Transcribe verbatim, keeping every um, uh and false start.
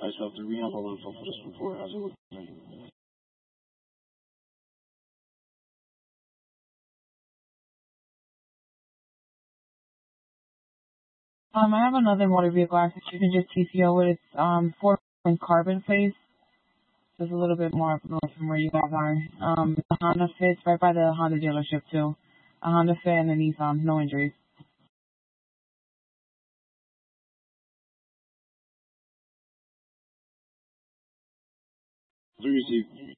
I still have to read all the info for this report. How's it looking? Um, I have another motor vehicle accident you can just T C O with. It's um four in Carbon Face. Just a little bit more up north from where you guys are. Um, the Honda Fit right by the Honda dealership too. A Honda Fit and a Nissan, no injuries. Three received.